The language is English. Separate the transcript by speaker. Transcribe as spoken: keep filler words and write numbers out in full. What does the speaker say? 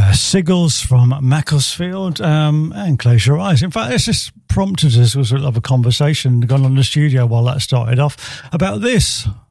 Speaker 1: Siggles from Macclesfield, um, and Close Your Eyes. In fact, it's just prompted us with a conversation going on in the studio while that started off about this.